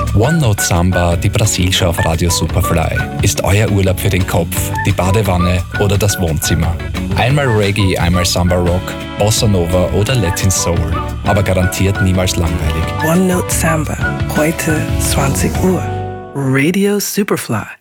One Note Samba, die Brasilshow auf Radio Superfly, ist euer Urlaub für den Kopf, die Badewanne oder das Wohnzimmer. Einmal Reggae, einmal Samba Rock, Bossa Nova oder Latin Soul, aber garantiert niemals langweilig. One Note Samba, heute 20 Uhr. Radio Superfly.